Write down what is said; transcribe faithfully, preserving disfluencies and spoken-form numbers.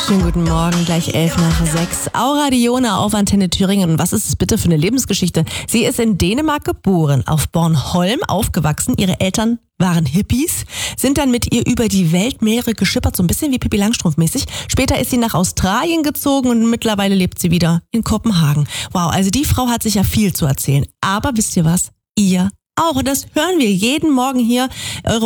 Schönen guten Morgen, gleich elf nach sechs. Aura Dione auf Antenne Thüringen. Und was ist es bitte für eine Lebensgeschichte? Sie ist in Dänemark geboren, auf Bornholm aufgewachsen. Ihre Eltern waren Hippies, sind dann mit ihr über die Weltmeere geschippert, so ein bisschen wie Pippi Langstrumpf mäßig. Später ist sie nach Australien gezogen und mittlerweile lebt sie wieder in Kopenhagen. Wow, also die Frau hat sicher viel zu erzählen. Aber wisst ihr was? Ihr auch. Und das hören wir jeden Morgen hier. Eure